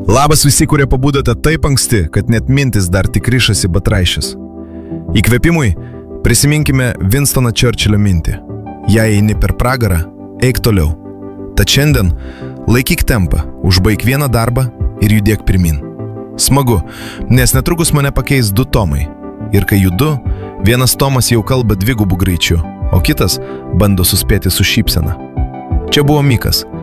Labas visi, kurie pabudote taip anksti, kad net mintis dar tik ryšasi batraišis. Įkvėpimui prisiminkime Winstoną Churchillio mintį. Jei eini per pragarą, eik toliau. Tad šiandien laikyk tempą, užbaik vieną darbą ir judėk pirmin. Smagu, nes netrukus mane pakeis 2 tomai. Ir kai judu, vienas tomas jau kalba 2 greičiu, o kitas bando suspėti su šypsena. Čia buvo Mikas.